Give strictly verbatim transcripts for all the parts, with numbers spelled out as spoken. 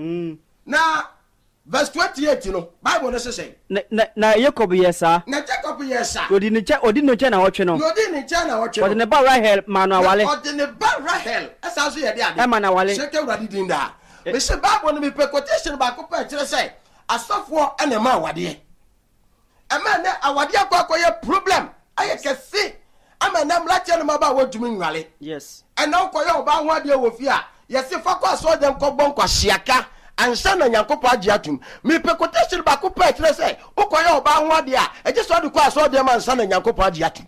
mm na verse twenty-eight no Bible no say na na Jacob yesa na Jacob yesa odi ne cha odi no cha na wotwe no odi ne cha na wotwe odi ne ba Rahel ma no awale odi ne ba Rahel asa so ye de ade e ma na awale sheke urade din da me se Bible no me pe quotation ba ko pa kire say asofo ene ma awade e ma na awade akwa ye problem aye kese ama na mlache no ma ba wodumi nwale yes ena ko ye oba ho ade wo fi a yesi fakwa so dem ko bon kwa shiaka ansa na nyankopɔ agye atum me pe quotation ba ko pa kire say ukoye oba ho ade a eje so de kwa so dem ansa na nyankopɔ agye atum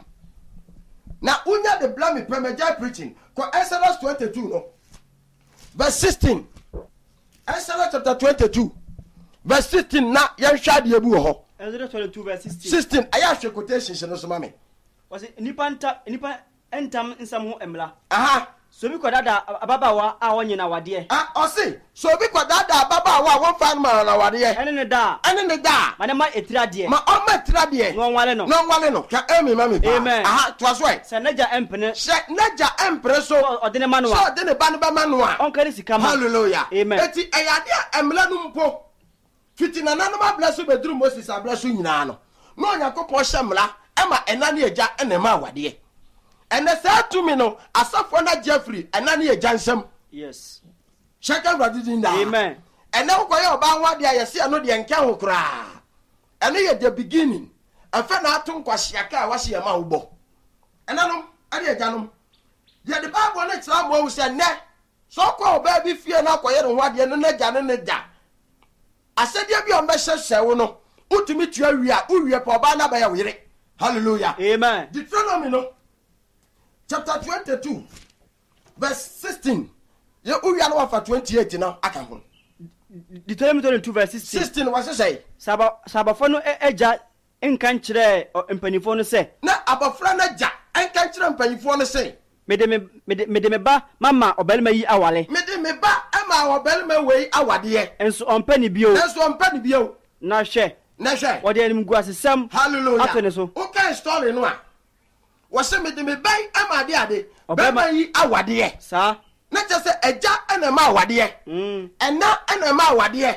na unya de blame pe meja preaching ko Exodus twenty-two no verse sixteen Exodus chapter twenty-two verse sixteen na yan hwa de ebu ho Exodus twenty-two verse sixteen sixteen aya hwe quotation no so ma me was nipa nta nipa entam nsam ho emla aha so bi kodada ababawa a wonye na wade ah osi so bi kodada ababawa won fa ma na wade ene ne da ene ne da ma ne ma etira de ma o ma etira de no nwale no no nwale no ka emi ma me pa aha to aso e se naja empene se naja empre so odene manuwa so odene ba ne ba manuwa on kare sika ma hallelujah amen eti eyade emla no mpo fitina nanu ma blessu bedru Moses ablessu nyina no no yakopɔ hyemla ema enane eja ene ma wade ene sa tumi no asafo na Jeffrey enane eja nsam yes shaka gradidin da amen ene ukoye oba nwade ayese ano de nka ho kra ene ye the beginning afa na aton kwasiaka a wahye ma wo enanom ade eja nom ye de Bible na tira mo wo se ne so ko oba bi fie na akoye no wade no na ja ne ne da asede bi on be hyehye wo no utumi tua wi a uwie pa oba na ba ya wire hallelujah amen Deuteronomy no chapter twenty-two verse sixteen ye uwie na wa fa twenty-eight na aka ho Deuteronomy twenty-two verse sixteen sixteen was say saba sabafo no eja enkan kire empanifo no se na abafra na ja enkan kire empanifo no se mede me mede me ba mama obelma yi awale mede me ba ama obelma wei awade enso ompani bio enso ompani bio na hwe na hwe wode anim gu asesam hallelujah atene so o kan story no a wose mede me ban ama de ade obelma yi awade sa na chese eja ena ma awade mm ena ena ma awade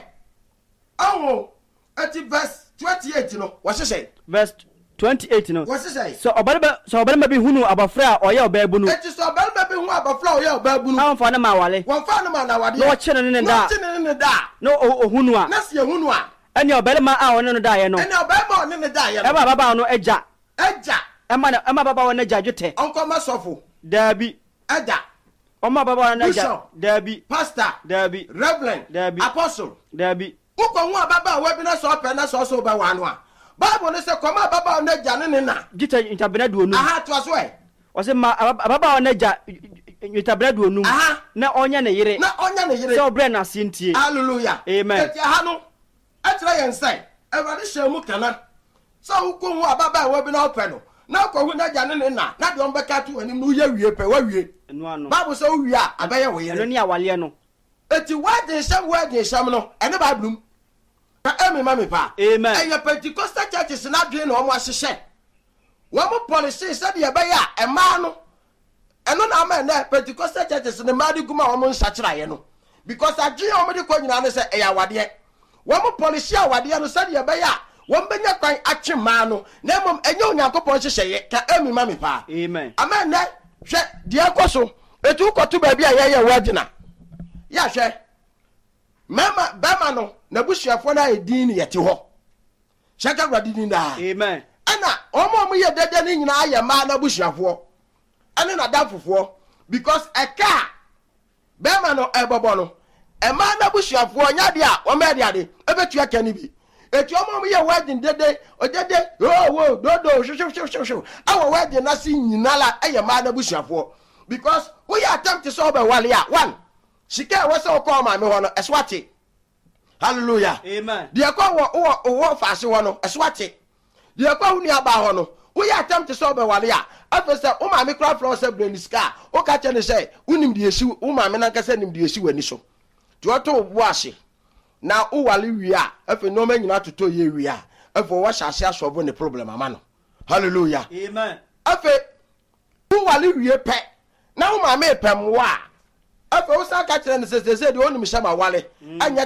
awo ati verse twenty-eight no wose say verse twenty-eight no wose say so obalba so obalma bi hunu abafra oye obabu no eti so obalma bi hunu abafra oye obabu no amfa na ma wale won fa na ma na awade no chene ne da no chene ne da no ohunu a na se hunu a eni obalma a won no da ye no eni obalma on ne da ye no e ba baba no eja eja e ma e ma baba won eja dwete onko masofo dabi eja Oma baba na eja dabi pastor dabi reverend dabi apostle dabi uko hu baba we bi na so pe na so so ba wa no a Bible ne se koma baba na eja ne ne na gita ntabena duonu aha to aso e o se ma baba na eja ntabena duonu na onya ne yire na onya ne yire so bre na sintie hallelujah amen eti aha no etra yen sai everade shemu kana so uko hu baba we bi na ope no na ko hu na eja ne ne na na de on be ka tu anim no ye wie pe wa wie enu ano Bible say wie a abaye wo yire enu ni awale no eti wade sham wade sham no ene Bible ka emi mami pa amen eye Pentecostal churches na dwe na omo ahyehyɛ wo mo policy say de be ya e ma no eno na ma na Pentecostal churches ne ma de guma omo nsakiraye no because adwe omo de ko nyina no say e ya wade wo mo policy awade no say de be ya wo mbenya kwan atwe ma no na mom enye onyankopɔn hyehyɛ ka emi mami pa amen amen na hwɛ de akoso etu kotu ba bia ye ye wagina ya hwɛ mama bama no na busuafo na edin ne yete ho shaka gradidin da amen ana omo mo ye dede ne nyina aye ma na busuafo ane na dafofo because eka bama no ebobo no e ma na busuafo nya de a o ma de ade ebetu aka ni bi etu omo mo ye wedding dede o dede oh wo dodo shu shu shu shu awo wedding na si nyina la aye ma na busuafo because we attempt to solve a wale a one shika we say ko ma me ho no eswate hallelujah amen de ko wo wo faase ho no eswate de ko hu ni aba ho no we attempt to solve a wale a afese o ma me cry from say brain ska o ka che ne say unim de esi o ma me na ka say nim de esi wani so to oto bu ase na o wale wi a afi no ma nyina toto ye wi a afi wo hyase asobo ne problem ama no hallelujah amen afi o wale wi pe na o ma me pem wa afi o sa ka kire ne se se se de onim shama wale anya